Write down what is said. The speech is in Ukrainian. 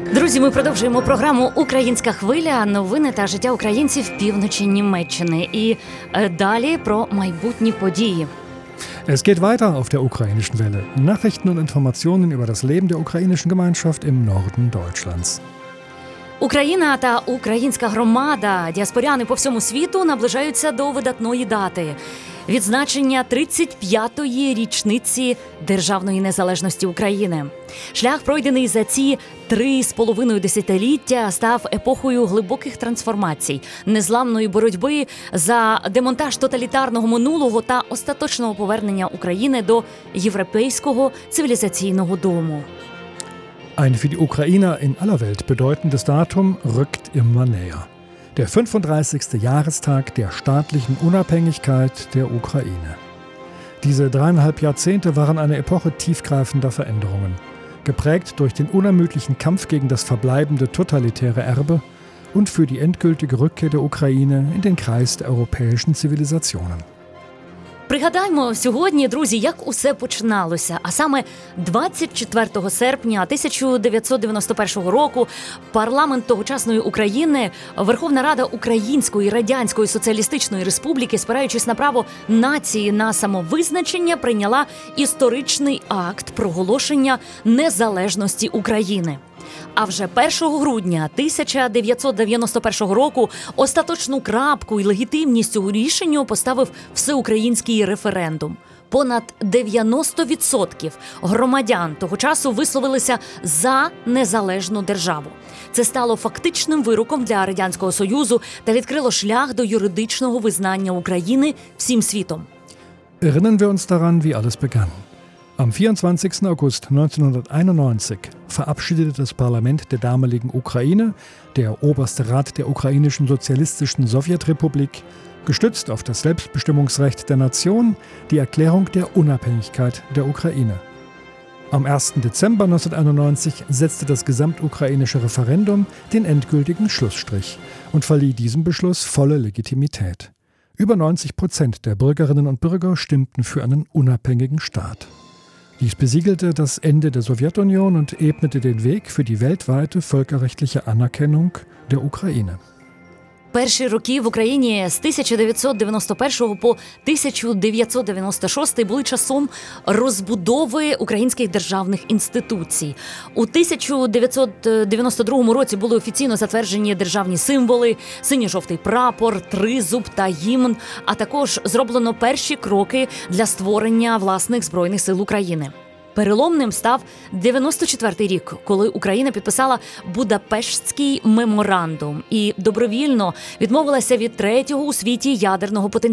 Друзі, ми продовжуємо програму «Українська хвиля», новини та життя українців півночі Німеччини. І далі про майбутні події. Es geht weiter auf der ukrainischen Welle. Nachrichten und Informationen über das Leben der ukrainischen Gemeinschaft im Norden Deutschlands. Україна та українська громада, діаспоряни по всьому світу наближаються до видатної дати – відзначення 35-ї річниці Державної незалежності України. Шлях, пройдений за ці 3,5 десятиліття, став епохою глибоких трансформацій, незламної боротьби за демонтаж тоталітарного минулого та остаточного повернення України до європейського цивілізаційного дому. Ein für die Ukrainer in aller Welt bedeutendes Datum rückt immer näher. Der 35. Jahrestag der staatlichen Unabhängigkeit der Ukraine. Diese 3,5 Jahrzehnte waren eine Epoche tiefgreifender Veränderungen, geprägt durch den unermüdlichen Kampf gegen das verbleibende totalitäre Erbe und für die endgültige Rückkehr der Ukraine in den Kreis der europäischen Zivilisationen. Пригадаймо сьогодні, друзі, як усе починалося. А саме 24 серпня 1991 року парламент тогочасної України, Верховна Рада Української Радянської Соціалістичної Республіки, спираючись на право нації на самовизначення, прийняла історичний акт проголошення незалежності України. А вже 1 грудня 1991 року остаточну крапку і легітимність цього рішенню поставив всеукраїнський референдум. Понад 90% громадян того часу висловилися за незалежну державу. Це стало фактичним вироком для Радянського Союзу та відкрило шлях до юридичного визнання України всім світом. Erinnern wir uns daran, wie alles begann. Am 24. August 1991 verabschiedete das Parlament der damaligen Ukraine, der Oberste Rat der ukrainischen Sozialistischen Sowjetrepublik, gestützt auf das Selbstbestimmungsrecht der Nation, die Erklärung der Unabhängigkeit der Ukraine. Am 1. Dezember 1991 setzte das gesamtukrainische Referendum den endgültigen Schlussstrich und verlieh diesem Beschluss volle Legitimität. Über 90% der Bürgerinnen und Bürger stimmten für einen unabhängigen Staat. Dies besiegelte das Ende der Sowjetunion und ebnete den Weg für die weltweite völkerrechtliche Anerkennung der Ukraine. Перші роки в Україні з 1991 по 1996 були часом розбудови українських державних інституцій. У 1992 році були офіційно затверджені державні символи, синьо-жовтий прапор, тризуб та гімн, а також зроблено перші кроки для створення власних Збройних сил України. Переломним став 94-й рік, коли Україна підписала Будапештський меморандум і добровільно відмовилася від третього у світі ядерного потенціалу.